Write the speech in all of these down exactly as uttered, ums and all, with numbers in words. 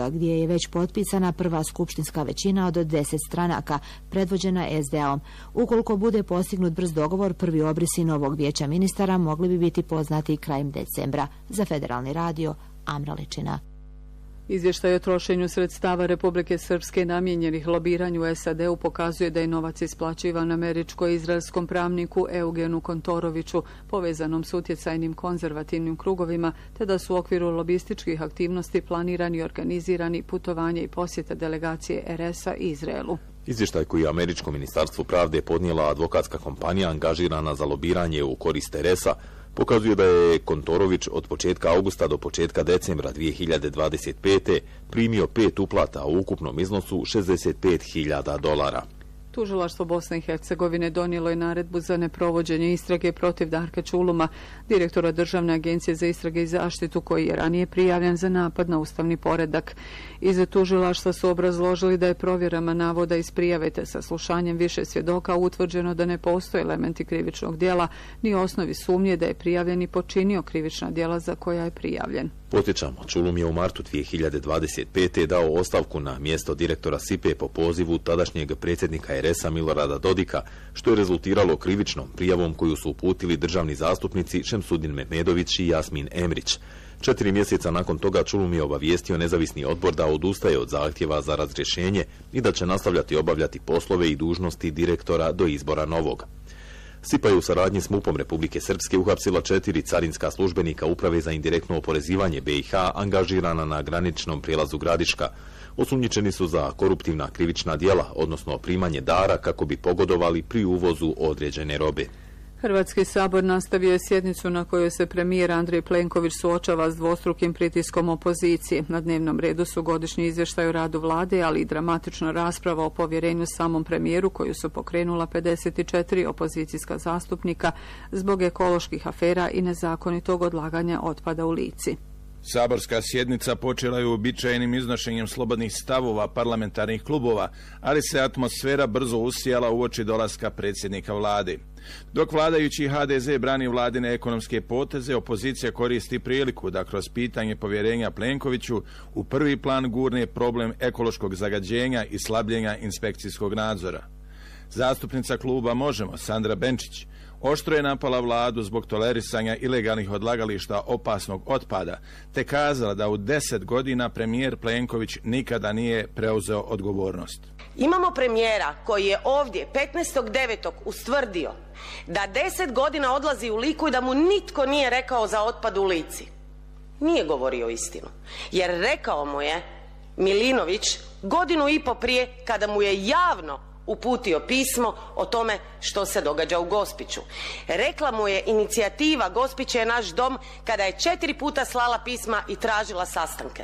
gdje je već potpisana prva skupštinska većina od deset stranaka, predvođena es de a-om. Ukoliko bude postignut brz dogovor, prvi obrisi novog vijeća ministara mogli bi biti poznati krajem decembra. Za Federalni radio, Amra Ličina. Izvještaj o trošenju sredstava Republike Srpske namijenjenih lobiranju u es a de u pokazuje da je novac isplaćivan američko-izraelskom pravniku Eugenu Kontoroviću, povezanom s utjecajnim konzervativnim krugovima, te da su u okviru lobističkih aktivnosti planirani i organizirani putovanje i posjeta delegacije er es a Izraelu. Izvještaj koji je Američko ministarstvo pravde podnijela advokatska kompanija angažirana za lobiranje u korist er es a pokazuje da je Kontorović od početka augusta do početka decembra dvije hiljade dvadeset pete. primio pet uplata u ukupnom iznosu šezdeset pet hiljada dolara. Tužilaštvo Bosne i Hercegovine donijelo je naredbu za neprovođenje istrage protiv Darka Čuluma, direktora Državne agencije za istrage i zaštitu, koji je ranije prijavljen za napad na ustavni poredak. Iz tužilaštva su obrazložili da je provjerama navoda iz prijave te saslušanjem više svjedoka utvrđeno da ne postoje elementi krivičnog djela ni osnovi sumnje da je prijavljeni počinio krivična djela za koja je prijavljen. Podsjećamo, Čulum je u martu dvije hiljade dvadeset pete. dao ostavku na mjesto direktora S I P E po pozivu tadašnjeg predsjednika er es a Milorada Dodika, što je rezultiralo krivičnom prijavom koju su uputili državni zastupnici Šemsudin Mehmedović i Jasmin Emrić. Četiri mjeseca nakon toga Čulum je obavijestio nezavisni odbor da odustaje od zahtjeva za razrješenje i da će nastavljati obavljati poslove i dužnosti direktora do izbora novog. S I P A je u saradnji s MUP-om Republike Srpske uhapsila četiri carinska službenika Uprave za indirektno oporezivanje be i ha angažirana na graničnom prijelazu Gradiška. Osumnjičeni su za koruptivna krivična djela, odnosno primanje dara kako bi pogodovali pri uvozu određene robe. Hrvatski sabor nastavio je sjednicu na kojoj se premijer Andrej Plenković suočava s dvostrukim pritiskom opozicije. Na dnevnom redu su godišnji izvještaj o radu vlade, ali i dramatična rasprava o povjerenju samom premijeru koju su pokrenula pedeset četiri opozicijska zastupnika zbog ekoloških afera i nezakonitog odlaganja otpada u Lici. Saborska sjednica počela je uobičajenim iznošenjem slobodnih stavova parlamentarnih klubova, ali se atmosfera brzo usijala uoči dolaska predsjednika vlade. Dok vladajući ha de ze brani vladine ekonomske poteze, opozicija koristi priliku da kroz pitanje povjerenja Plenkoviću u prvi plan gurne problem ekološkog zagađenja i slabljenja inspekcijskog nadzora. Zastupnica kluba Možemo, Sandra Benčić, oštro je napala vladu zbog tolerisanja ilegalnih odlagališta opasnog otpada, te kazala da u deset godina premijer Plenković nikada nije preuzeo odgovornost. Imamo premijera koji je ovdje petnaestog devetog ustvrdio da deset godina odlazi u Liku i da mu nitko nije rekao za otpad u Lici. Nije govorio istinu, jer rekao mu je Milinović godinu i po prije kada mu je javno uputio pismo o tome što se događa u Gospiću. Rekla mu je inicijativa Gospić je naš dom kada je četiri puta slala pisma i tražila sastanke.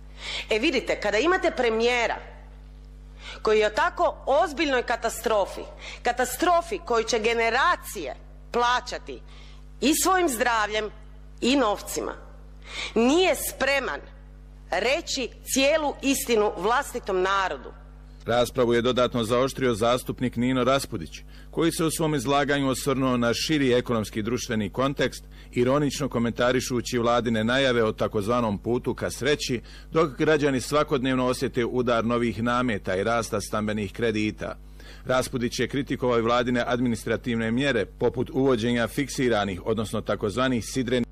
E vidite, kada imate premijera koji je o tako ozbiljnoj katastrofi, katastrofi koju će generacije plaćati i svojim zdravljem i novcima, nije spreman reći cijelu istinu vlastitom narodu. Raspravu je dodatno zaoštrio zastupnik Nino Raspudić, koji se u svom izlaganju osvrnuo na širi ekonomski društveni kontekst, ironično komentarišući vladine najave o takozvanom putu ka sreći, dok građani svakodnevno osjete udar novih nameta i rasta stambenih kredita. Raspudić je kritikovao vladine administrativne mjere, poput uvođenja fiksiranih, odnosno takozvanih sidrenih